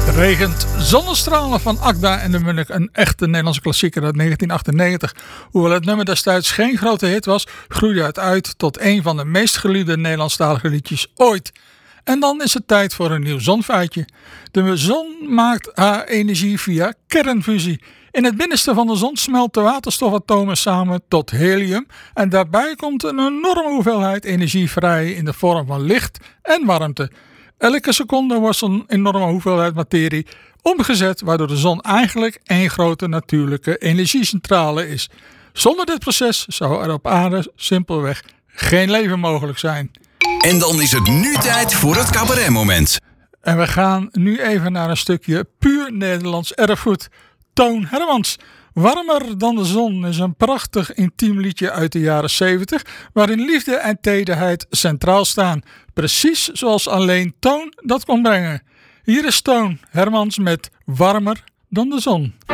Regent zonnestralen van Akda en de Munnik, een echte Nederlandse klassieker uit 1998. Hoewel het nummer destijds geen grote hit was, groeide het uit tot een van de meest geliefde Nederlandstalige liedjes ooit. En dan is het tijd voor een nieuw zonfeitje. De zon maakt haar energie via kernfusie. In het binnenste van de zon smelten waterstofatomen samen tot helium en daarbij komt een enorme hoeveelheid energie vrij in de vorm van licht en warmte. Elke seconde wordt zo'n enorme hoeveelheid materie omgezet, waardoor de zon eigenlijk één grote natuurlijke energiecentrale is. Zonder dit proces zou er op aarde simpelweg geen leven mogelijk zijn. En dan is het nu tijd voor het cabaretmoment. En we gaan nu even naar een stukje puur Nederlands erfgoed. Toon Hermans. Warmer dan de zon is een prachtig intiem liedje uit de jaren 70, waarin liefde en tederheid centraal staan. Precies zoals alleen Toon dat kon brengen. Hier is Toon Hermans met Warmer dan de zon.